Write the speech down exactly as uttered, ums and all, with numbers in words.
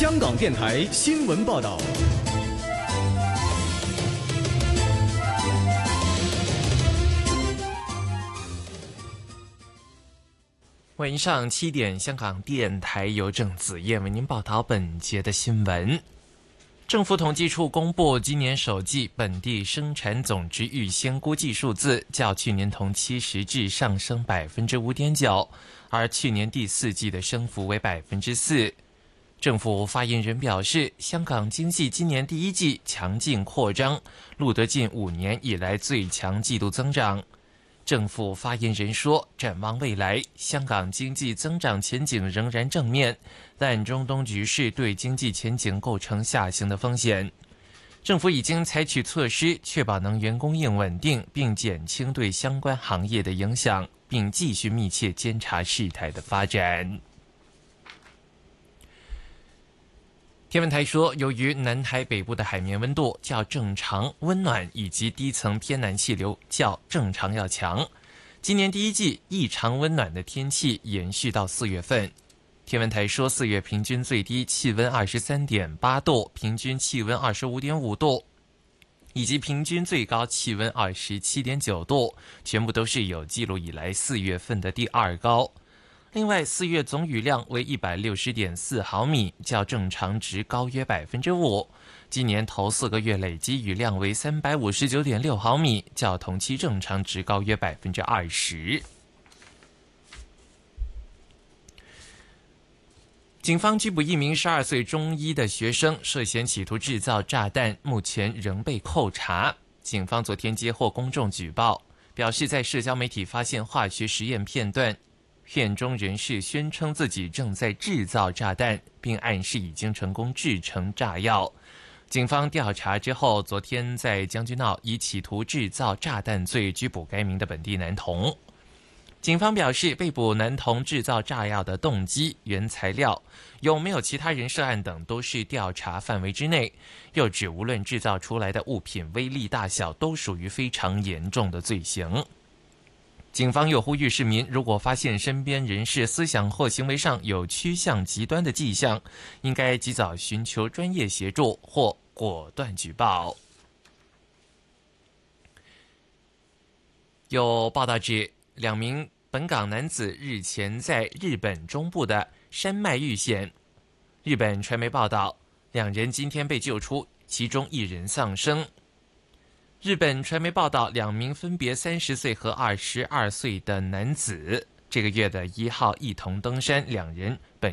香港电台新闻报道。 晚上七点，香港电台由郑子燕为您报道本节的新闻。政府统计处公布今年首季本地生产总值预先估计数字，较去年同期实质上升百分之五点九，而去年第四季的升幅为百分之四。政府发言人表示，香港经济今年第一季强劲扩张，录得近五年以来最强季度增长。政府发言人说，展望未来，香港经济增长前景仍然正面，但中东局势对经济前景构成下行的风险。政府已经采取措施，确保能源供应稳定，并减轻对相关行业的影响，并继续密切监察事态的发展。天文台说，由于南海北部的海面温度较正常温暖，以及低层偏南气流较正常要强，今年第一季异常温暖的天气延续到四月份。天文台说，四月平均最低气温 二十三点八度，平均气温 二十五点五度，以及平均最高气温 二十七点九度，全部都是有记录以来四月份的第二高。另外，四月总雨量为 一百六十点四毫米，较正常值高约 百分之五。今年头四个月累积雨量为 三百五十九点六毫米，较同期正常值高约 百分之二十。警方拘捕一名十二岁中一的学生，涉嫌企图制造炸弹，目前仍被扣查。警方昨天接获公众举报，表示在社交媒体发现化学实验片段，片中人士宣称自己正在制造炸弹，并暗示已经成功制成炸药。警方调查之后，昨天在将军澳以企图制造炸弹罪拘捕该名的本地男童。警方表示，被捕男童制造炸药的动机、原材料、有没有其他人涉案等都是调查范围之内，又指无论制造出来的物品威力大小，都属于非常严重的罪行。警方又呼吁市民，如果发现身边人士思想或行为上有趋向极端的迹象，应该及早寻求专业协助或果断举报。有报道指，两名本港男子日前在日本中部的山脉遇险。日本传媒报道，两人今天被救出，其中一人丧生。日本传媒报道，两名分别三十岁和二十二岁的男子，这个月的一号一同登山，两人本